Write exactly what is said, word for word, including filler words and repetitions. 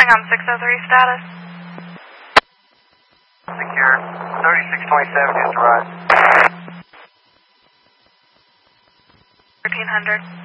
Sangam six oh three status. Secure. thirty-six twenty-seven is rise. thirteen hundred.